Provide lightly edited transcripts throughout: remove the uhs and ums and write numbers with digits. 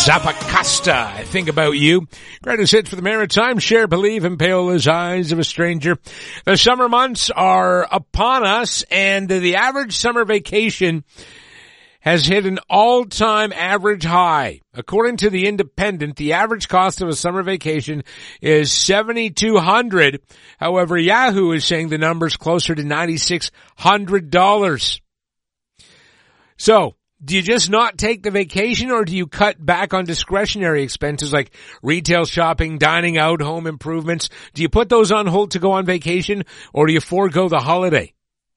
Zappacosta, I think about you. Greatest hits for the Maritime, Share, Believe, and Paola's Eyes of a Stranger. The summer months are upon us, and the average summer vacation has hit an all-time average high. According to The Independent, the average cost of a summer vacation is $7,200. However, Yahoo is saying the number's closer to $9,600. So, do you just not take the vacation, or do you cut back on discretionary expenses like retail shopping, dining out, home improvements? Do you put those on hold to go on vacation, or do you forego the holiday?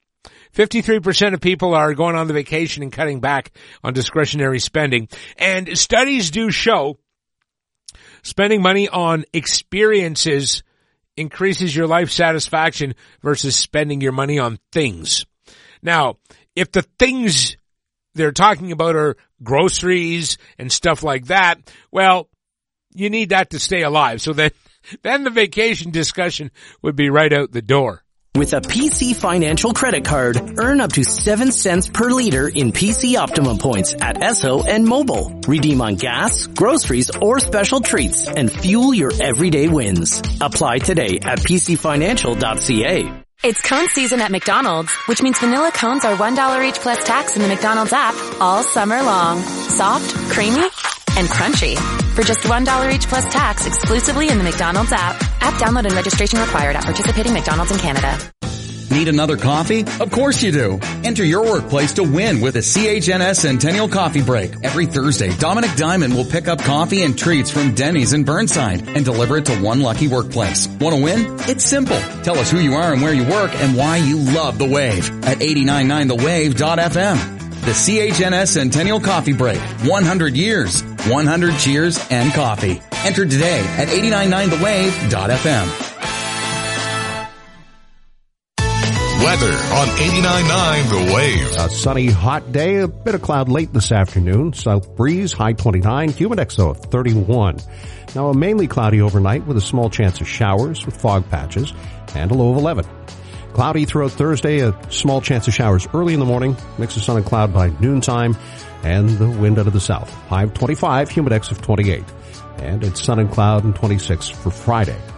53% of people are going on the vacation and cutting back on discretionary spending. And studies do show spending money on experiences increases your life satisfaction versus spending your money on things. Now, if the things they're talking about are groceries and stuff like that, well, you need that to stay alive. So then the vacation discussion would be right out the door. With a PC Financial credit card, earn up to 7 cents per liter in PC Optimum points at Esso and Mobile. Redeem on gas, groceries, or special treats and fuel your everyday wins. Apply today at pcfinancial.ca. It's cone season at McDonald's, which means vanilla cones are $1 each plus tax in the McDonald's app all summer long. Soft, creamy, and crunchy. For just $1 each plus tax exclusively in the McDonald's app. App download and registration required at participating McDonald's in Canada. Need another coffee? Of course you do. Enter your workplace to win with a CHNS Centennial Coffee Break. Every Thursday, Dominic Diamond will pick up coffee and treats from Denny's in Burnside and deliver it to one lucky workplace. Want to win? It's simple. Tell us who you are and where you work and why you love The Wave at 899thewave.fm. The CHNS Centennial Coffee Break. 100 years, 100 cheers, and coffee. Enter today at 899thewave.fm. Weather on 89.9 The Wave. A sunny, hot day, a bit of cloud late this afternoon. South breeze, high 29, humidex of 31. Now a mainly cloudy overnight with a small chance of showers with fog patches and a low of 11. Cloudy throughout Thursday, a small chance of showers early in the morning, mix of sun and cloud by noontime, and the wind out of the south. High of 25, humidex of 28. And it's sun and cloud and 26 for Friday.